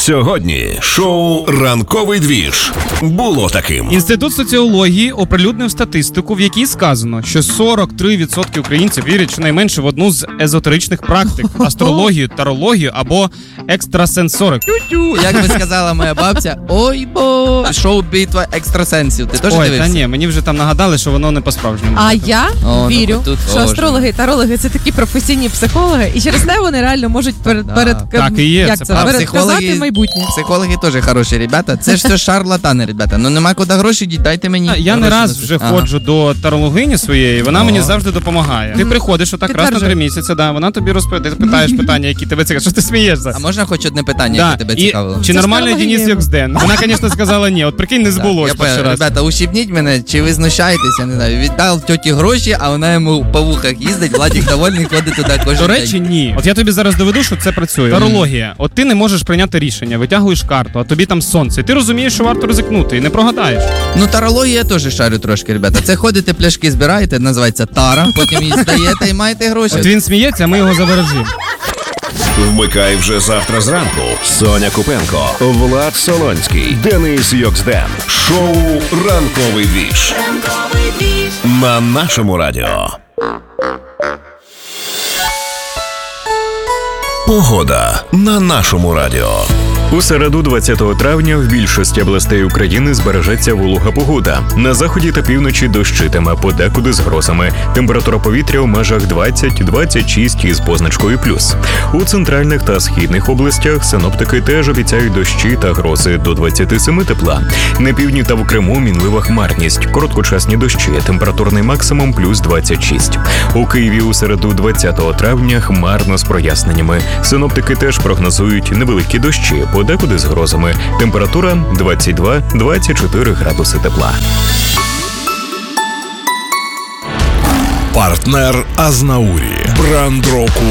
Сьогодні шоу «Ранковий двіж» було таким. Інститут соціології оприлюднив статистику, в якій сказано, що 43% українців вірять щонайменше в одну з езотеричних практик – астрологію, тарологію або екстрасенсорик. Як би сказала моя бабця, ой бо, шоу «Битва екстрасенсів». Ти теж Ой, дивився? та ні, мені вже там нагадали, що воно не по-справжньому. А я вірю, тут що теж. астрологи і тарологи – це такі професійні психологи, і через те вони реально можуть Так і є, як це це, правда. передказати майбутнє. Психологи теж хороші ребята. Це ж все шарлатани, ребята. Ну нема куди гроші діть, дайте мені. Я не гроші раз на вже це. ходжу до тарологині своєї, вона мені завжди допомагає. Ти приходиш отак раз на Підтверджую. 3 місяці, да, вона тобі розповідає, ти питаєш питання, які тебе цікавлять. Що ти смієшся? А можна хоч одне питання, Да. яке тебе І цікавило? чи Це нормальний астрологія. Денис Йоксден? Вона, звісно, сказала ні. От прикинь, не збулось Я перший понял, раз. ребята, ущипніть мене, чи ви знущаєтесь, я не знаю. Віддав тьоті гроші, а вона йому по вухах їздить, Владик довольний, ходить туди кожен До речі, день. ні. От я тобі зараз доведу, що це працює. Тарологія. От ти не можеш прийняти рішення, витягуєш карту, а тобі там сонце. І ти розумієш, що варто ризикнути, і не прогадаєш. Ну, тарологію я теж шарю трошки, ребята. Це ходите, пляшки збираєте, називається тара, потім її здаєте і маєте гроші. От він сміється, а ми його заворожимо. Вмикай вже завтра зранку. Соня Купенко, Влад Солонський, Денис Йоксден. Шоу «Ранковий двіж» на нашому радіо. Погода на нашому радіо. У середу 20 травня в більшості областей України збережеться волога погода. На заході та півночі дощитиме, подекуди з грозами. Температура повітря у межах 20-26 із позначкою плюс. У центральних та східних областях синоптики теж обіцяють дощі та грози до 27 тепла. На півдні та в Криму мінлива хмарність, короткочасні дощі, температурний максимум плюс 26. У Києві у середу 20 травня хмарно з проясненнями. Синоптики теж прогнозують невеликі дощі, подекуди з грозами. Температура 22-24 градуси тепла. Партнер Азнаурі. Бренд року